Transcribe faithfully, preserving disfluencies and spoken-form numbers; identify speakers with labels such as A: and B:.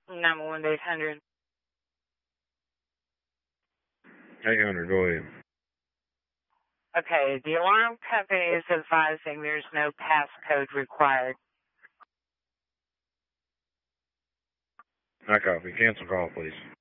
A: nine one one eight hundred.
B: eight hundred, go ahead.
A: Okay, the alarm company is advising there's no passcode required.
B: I copy. Cancel call, please.